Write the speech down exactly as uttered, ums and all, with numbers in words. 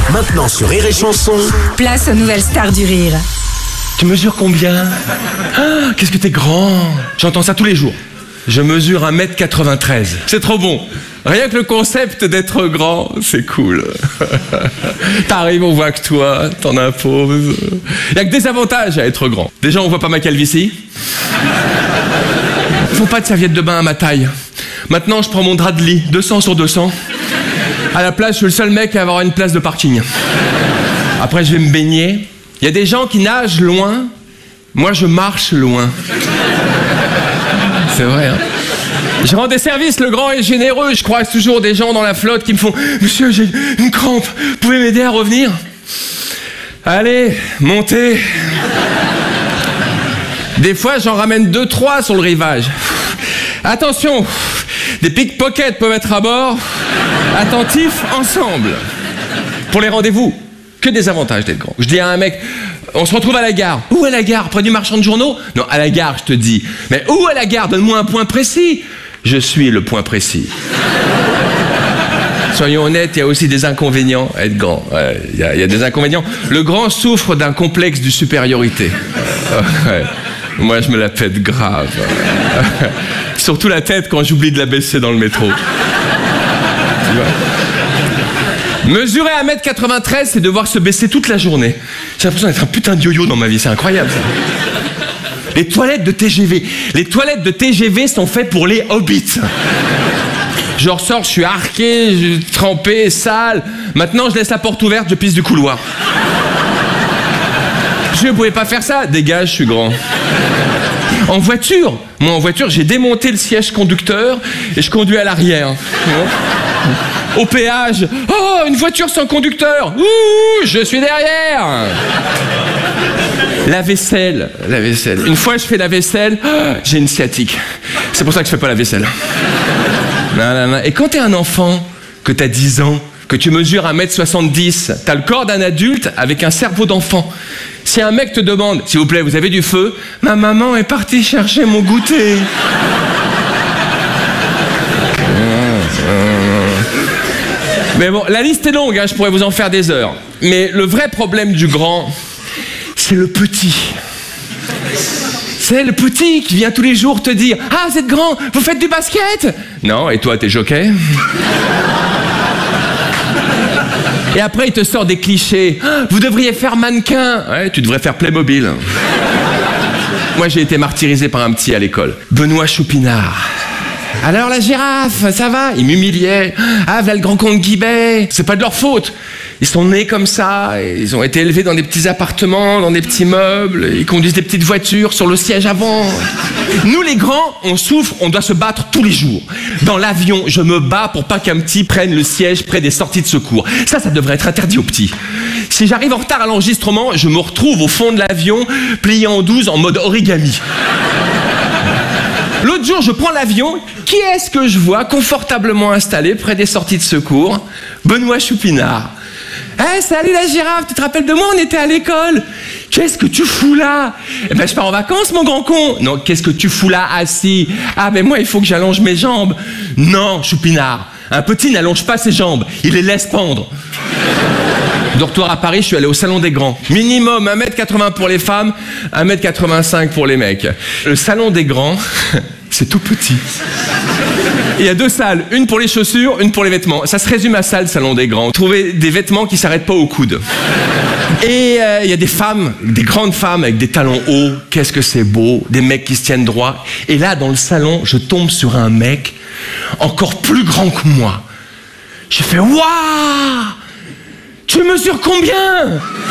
Maintenant sur Rire et Chanson. Place aux nouvelles stars du rire. Tu mesures combien? Ah, qu'est-ce que t'es grand! J'entends ça tous les jours. Je mesure un mètre quatre-vingt-treize. C'est trop bon. Rien que le concept d'être grand, c'est cool. T'arrives, on voit que toi, t'en imposes. Il n'y a que des avantages à être grand. Déjà, on voit pas ma calvitie. Faut pas de serviette de bain à ma taille. Maintenant, je prends mon drap de lit, deux cents sur deux cents. À la place, je suis le seul mec à avoir une place de parking. Après, je vais me baigner. Il y a des gens qui nagent loin. Moi, je marche loin. C'est vrai, hein. Je rends des services, le grand est généreux. Je croise toujours des gens dans la flotte qui me font « Monsieur, j'ai une crampe, vous pouvez m'aider à revenir ?» Allez, montez. Des fois, j'en ramène deux, trois sur le rivage. Attention, des pickpockets peuvent être à bord. Attentifs, ensemble. Pour les rendez-vous, que des avantages d'être grand. Je dis à un mec, on se retrouve à la gare. Où à la gare? Près du marchand de journaux? Non, à la gare, je te dis. Mais où à la gare? Donne-moi un point précis. Je suis le point précis. Soyons honnêtes, il y a aussi des inconvénients à être grand. Ouais, il y a, il y a des inconvénients. Le grand souffre d'un complexe de supériorité. Ouais. Moi, je me la pète grave. Surtout la tête quand j'oublie de la baisser dans le métro. Tu vois? Mesurer un mètre quatre-vingt-treize, c'est devoir se baisser toute la journée. J'ai l'impression d'être un putain de yo-yo dans ma vie, c'est incroyable ça. Les toilettes de T G V. Les toilettes de T G V sont faites pour les hobbits. Je ressors, je suis arqué, je suis trempé, sale. Maintenant, je laisse la porte ouverte, je pisse du couloir. Je ne pouvais pas faire ça. Dégage, je suis grand. En voiture, moi en voiture, j'ai démonté le siège conducteur et je conduis à l'arrière. Au péage, oh, une voiture sans conducteur. Ouh, je suis derrière. La vaisselle, la vaisselle. Une fois je fais la vaisselle, oh, j'ai une sciatique. C'est pour ça que je fais pas la vaisselle. Non, non, non. Et quand t'es un enfant, que t'as dix ans, que tu mesures un mètre soixante-dix, t'as le corps d'un adulte avec un cerveau d'enfant. Si un mec te demande, s'il vous plaît, vous avez du feu? Ma maman est partie chercher mon goûter. Mais bon, la liste est longue, hein, je pourrais vous en faire des heures. Mais le vrai problème du grand, c'est le petit. C'est le petit qui vient tous les jours te dire « Ah, vous êtes grand, vous faites du basket ?» Non, et toi, t'es jockey? Et après, il te sort des clichés. Ah, vous devriez faire mannequin. Ouais, tu devrais faire Playmobil. Moi, j'ai été martyrisé par un petit à l'école. Benoît Choupinard. Alors la girafe, ça va? Il m'humiliait. Ah, voilà le grand comte Guibet. C'est pas de leur faute. Ils sont nés comme ça, ils ont été élevés dans des petits appartements, dans des petits meubles, ils conduisent des petites voitures sur le siège avant. Nous les grands, on souffre, on doit se battre tous les jours. Dans l'avion, je me bats pour pas qu'un petit prenne le siège près des sorties de secours. Ça, ça devrait être interdit aux petits. Si j'arrive en retard à l'enregistrement, je me retrouve au fond de l'avion, plié en douze en mode origami. L'autre jour, je prends l'avion, qui est-ce que je vois confortablement installé près des sorties de secours? Benoît Choupinard. « Hey, salut la girafe, tu te rappelles de moi, on était à l'école. Qu'est-ce que tu fous là? Eh ben, je pars en vacances, mon grand con. Non, qu'est-ce que tu fous là, assis? Ah, ben moi, il faut que j'allonge mes jambes. Non, Choupinard, un petit n'allonge pas ses jambes, il les laisse pendre. » De retour à Paris, je suis allé au Salon des Grands. Minimum un mètre quatre-vingts pour les femmes, un mètre quatre-vingt-cinq pour les mecs. Le Salon des Grands, c'est tout petit. Il y a deux salles, une pour les chaussures, une pour les vêtements. Ça se résume à ça, le Salon des Grands. Trouver des vêtements qui s'arrêtent pas au coude. Et euh, il y a des femmes, des grandes femmes avec des talons hauts. Qu'est-ce que c'est beau. Des mecs qui se tiennent droit. Et là, dans le salon, je tombe sur un mec encore plus grand que moi. J'ai fait « Waouh! Tu mesures combien ?»